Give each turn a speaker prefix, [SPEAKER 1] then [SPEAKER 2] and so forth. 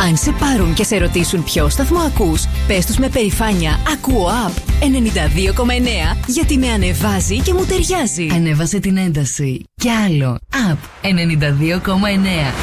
[SPEAKER 1] Αν σε πάρουν και σε ρωτήσουν ποιο σταθμό ακούς, πες τους με περηφάνεια «Ακούω Up 92,9» γιατί με ανεβάζει και μου ταιριάζει.
[SPEAKER 2] Ανέβασε την ένταση. Κι άλλο. Up 92,9.